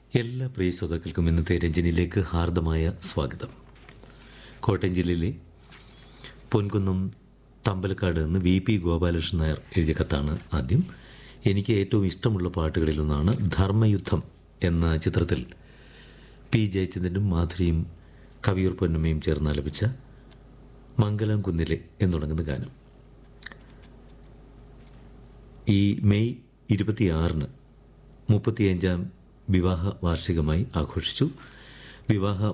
എല്ലാ പ്രിയ ശ്രോതാക്കൾക്കും ഇന്നത്തെ രഞ്ജനിയിലേക്ക് ഹാർദമായ സ്വാഗതം. കോട്ടയം ജില്ലയിലെ പൊൻകുന്നം തമ്പലക്കാട് നിന്ന് VP ഗോപാലകൃഷ്ണൻ നായർ എഴുതിയ കത്താണ് ആദ്യം. എനിക്ക് ഏറ്റവും ഇഷ്ടമുള്ള പാട്ടുകളിലൊന്നാണ് ധർമ്മയുദ്ധം എന്ന ചിത്രത്തിൽ P. ജയചന്ദ്രനും മാധുരിയും കവിയൂർ പൊന്നമ്മയും ചേർന്ന് ആലപിച്ച മംഗലം കുന്നിലെ എന്ന് തുടങ്ങുന്ന ഗാനം. ഈ മെയ് 26 35 വിവാഹ വാർഷികമായി ആഘോഷിച്ചു. വിവാഹ